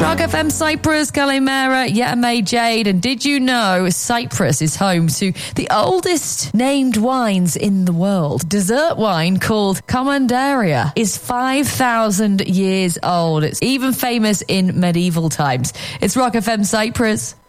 Rock FM Cyprus, Kalimera, Yetame Jade. And did you know Cyprus is home to the oldest named wines in the world? Dessert wine called Commandaria is 5,000 years old. It's even famous in medieval times. It's Rock FM Cyprus.